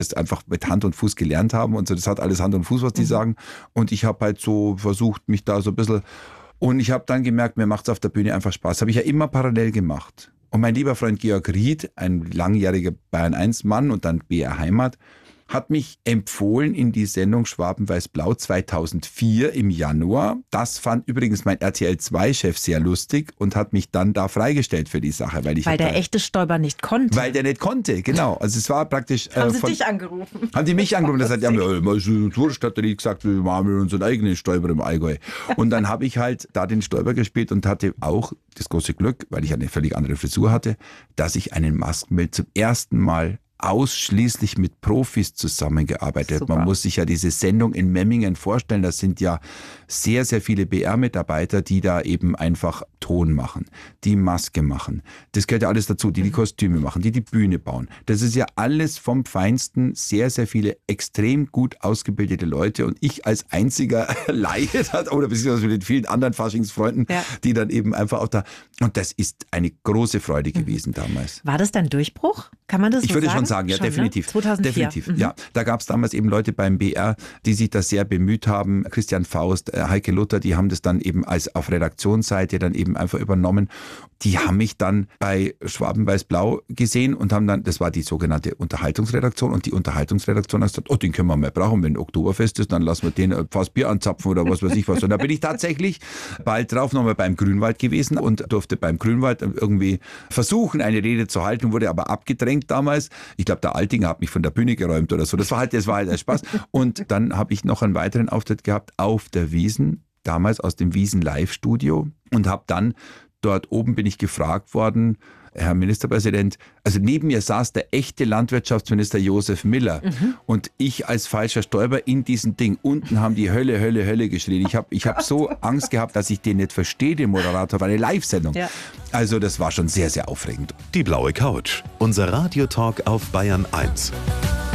das einfach mit Hand und Fuß gelernt haben und so. Das hat alles Hand und Fuß, was die sagen. Und ich habe halt so versucht, mich da so ein bisschen... Und ich habe dann gemerkt, mir macht es auf der Bühne einfach Spaß. Das habe ich ja immer parallel gemacht. Und mein lieber Freund Georg Ried, ein langjähriger Bayern-1-Mann und dann BR Heimat, hat mich empfohlen in die Sendung Schwaben-Weiß-Blau 2004 im Januar. Das fand übrigens mein RTL-2-Chef sehr lustig und hat mich dann da freigestellt für die Sache. Weil der echte Stoiber nicht konnte. Weil der nicht konnte, genau. Also es war praktisch... Haben sie dich angerufen? Haben die mich angerufen und gesagt, ja, wurscht, hat er nicht gesagt, wir machen unseren eigenen Stoiber im Allgäu. Und dann habe ich halt da den Stoiber gespielt und hatte auch das große Glück, weil ich eine völlig andere Frisur hatte, dass ich einen Maskenbild zum ersten Mal ausschließlich mit Profis zusammengearbeitet. Super. Man muss sich ja diese Sendung in Memmingen vorstellen. Das sind ja sehr, sehr viele BR-Mitarbeiter, die da eben einfach Ton machen, die Maske machen. Das gehört ja alles dazu, die Kostüme machen, die Bühne bauen. Das ist ja alles vom Feinsten, sehr, sehr viele extrem gut ausgebildete Leute und ich als einziger Laie, oder beziehungsweise mit den vielen anderen Faschingsfreunden, die dann eben einfach auch da, und das ist eine große Freude gewesen damals. War das dein Durchbruch? Kann man das so sagen? Ich würde schon sagen, ja, schon, definitiv. Ne? 2004. Definitiv, ja. Da gab es damals eben Leute beim BR, die sich da sehr bemüht haben. Christian Faust, Heike Luther, die haben das dann eben als auf Redaktionsseite dann eben einfach übernommen. Die haben mich dann bei Schwaben-Weiß-Blau gesehen und haben dann, das war die sogenannte Unterhaltungsredaktion und die Unterhaltungsredaktion hat gesagt, oh, den können wir mal brauchen, wenn Oktoberfest ist, dann lassen wir den fast Bier anzapfen oder was weiß ich was. Und da bin ich tatsächlich bald drauf nochmal beim Grünwald gewesen und durfte beim Grünwald irgendwie versuchen, eine Rede zu halten, wurde aber abgedrängt damals. Ich glaube, der Altinger hat mich von der Bühne geräumt oder so. Das war halt ein Spaß. Und dann habe ich noch einen weiteren Auftritt gehabt auf der Wiesn, damals aus dem Wiesn Live-Studio und habe dann dort oben bin ich gefragt worden, Herr Ministerpräsident, also neben mir saß der echte Landwirtschaftsminister Josef Miller und ich als falscher Stoiber in diesem Ding. Unten haben die Hölle, Hölle, Hölle geschrien. Ich hab so Angst gehabt, dass ich den nicht verstehe, den Moderator, war eine Live-Sendung. Ja. Also das war schon sehr, sehr aufregend. Die blaue Couch, unser Radiotalk auf Bayern 1.